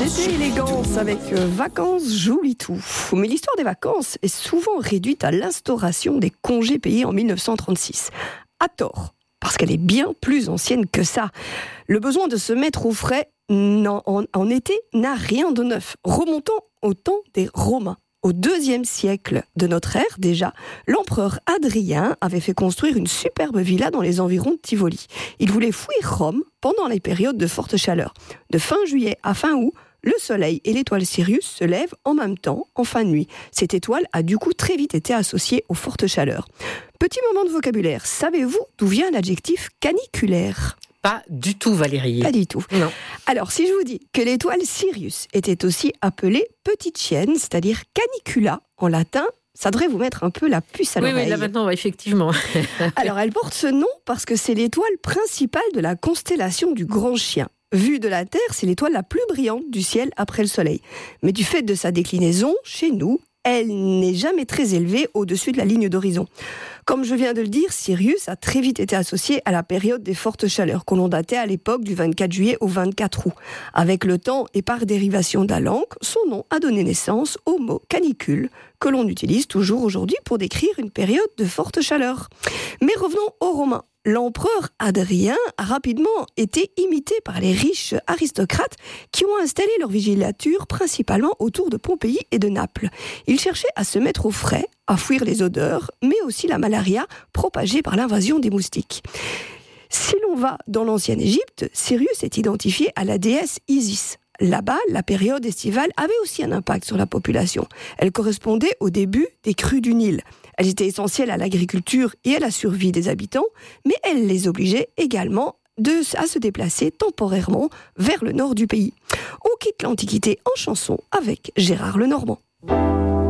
C'était élégance avec Vacances Jolie tout. Mais l'histoire des vacances est souvent réduite à l'instauration des congés payés en 1936. À tort, parce qu'elle est bien plus ancienne que ça. Le besoin de se mettre au frais en été n'a rien de neuf. Remontons au temps des Romains. Au IIe siècle de notre ère, déjà, l'empereur Hadrien avait fait construire une superbe villa dans les environs de Tivoli. Il voulait fuir Rome pendant les périodes de forte chaleur. De fin juillet à fin août, le soleil et l'étoile Sirius se lèvent en même temps, en fin de nuit. Cette étoile a du coup très vite été associée aux fortes chaleurs. Petit moment de vocabulaire, savez-vous d'où vient l'adjectif caniculaire ? Pas du tout, Valérie. Pas du tout. Non. Alors, si je vous dis que l'étoile Sirius était aussi appelée petite chienne, c'est-à-dire canicula en latin, ça devrait vous mettre un peu la puce à l'oreille. Oui, là maintenant, effectivement. Alors, elle porte ce nom parce que c'est l'étoile principale de la constellation du Grand Chien. Vue de la Terre, c'est l'étoile la plus brillante du ciel après le Soleil. Mais du fait de sa déclinaison, chez nous, elle n'est jamais très élevée au-dessus de la ligne d'horizon. Comme je viens de le dire, Sirius a très vite été associé à la période des fortes chaleurs, que l'on datait à l'époque du 24 juillet au 24 août. Avec le temps et par dérivation de la langue, son nom a donné naissance au mot canicule, que l'on utilise toujours aujourd'hui pour décrire une période de forte chaleur. Mais revenons aux Romains. L'empereur Hadrien a rapidement été imité par les riches aristocrates qui ont installé leur villégiature principalement autour de Pompéi et de Naples. Ils cherchaient à se mettre au frais, à fuir les odeurs, mais aussi la malaria propagée par l'invasion des moustiques. Si l'on va dans l'ancienne Égypte, Sirius est identifié à la déesse Isis. Là-bas, la période estivale avait aussi un impact sur la population. Elle correspondait au début des crues du Nil. Elle était essentielle à l'agriculture et à la survie des habitants, mais elle les obligeait également à se déplacer temporairement vers le nord du pays. On quitte l'Antiquité en chanson avec Gérard Lenormand.